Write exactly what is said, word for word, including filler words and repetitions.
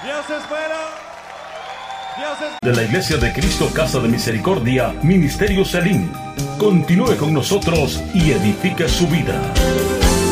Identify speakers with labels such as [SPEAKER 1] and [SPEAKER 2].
[SPEAKER 1] Dios es bueno. Dios es...
[SPEAKER 2] De la Iglesia de Cristo Casa de Misericordia, Ministerio Selim. Continúe con nosotros y edifique su vida.